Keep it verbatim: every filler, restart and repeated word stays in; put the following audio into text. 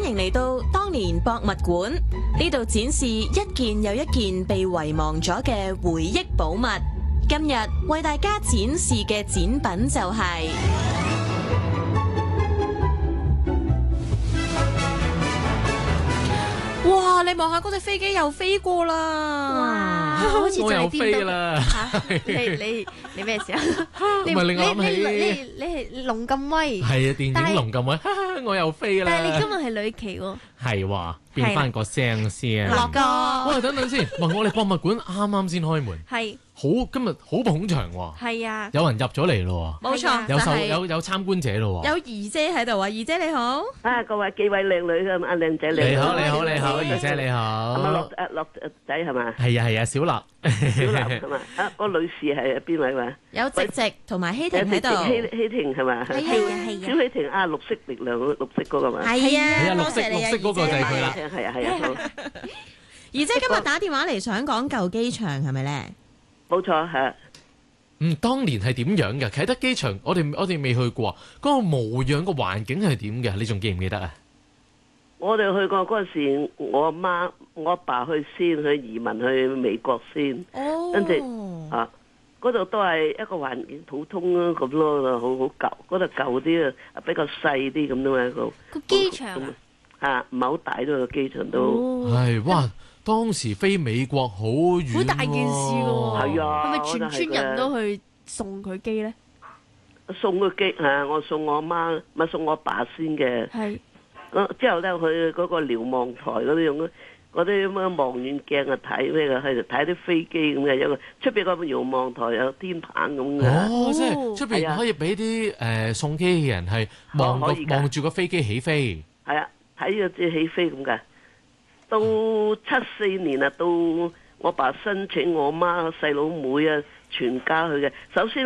迎嚟到當年博物館，呢度展示一件又一件被遺忘咗嘅回憶寶物。今日為大家展示嘅展品就係、哇！你望下嗰隻飛機又飛過啦！ 哇，好似就係顛倒啦！ 你你你咩事啊？ 唔係令我諗起你你你係龍咁威， 係啊，電影龍咁威，我又飛啦！ 但係你今日係女旗喎， 係話變翻個聲先。 樂哥， 喂，等等先，問我哋博物館啱啱先開門， 係好今日好捧場喎， 係啊， 有人入咗嚟咯， 冇錯， 有受就係有有參觀者咯， 有姨姐喺度啊！姨姐你好， 啊，各位幾位靚女嘅阿靚仔你好你好你好你好，姨姐你係咪好， 樂誒樂仔係嘛？ 係啊係啊，小立， 小林係嘛？啊，個女士係邊位話？ 有直直同埋希婷喺度， 希希婷係嘛？ 係啊係啊係啊小希婷啊，綠色力量綠色嗰個嘛？ 係啊， 係啊，綠色多謝你啊綠色嗰個就係佢啦。 係啊係啊，好姨姐今日打電話嚟想講舊機場係咪咧？ 冇錯係。 嗯，當年係點樣嘅？啟德機場，我哋我哋未去過，嗰個模樣個環境係點嘅？你仲記唔記得啊？ 我哋去過嗰陣時，我阿媽我阿爸去先，去移民去美國先， 哦， 跟住啊，嗰度都係一個環境普通咯咁咯，好好舊，嗰度舊啲啊，比較細啲咁咯，一個個機場啊， 啊，唔係好大都個機場都。 哦， 係哇！當時飛美國好遠， 好大件事㗎喎， 係啊， 係咪全村人都去送佢機咧？ 送個機啊！我送我媽，咪送我爸先嘅。 係， 之後咧，去嗰個瞭望台嗰啲用嗰啲咁嘅望遠鏡啊睇咩嘅，係睇啲飛機咁嘅，有個出邊個瞭望台有天棚咁嘅。 哦，即係出邊可以俾啲誒送機嘅人係望個望住個飛機起飛。 係啊，睇咗隻起飛咁嘅。到七四年啊，到我爸申請我媽細佬妹啊，全家去嘅。首先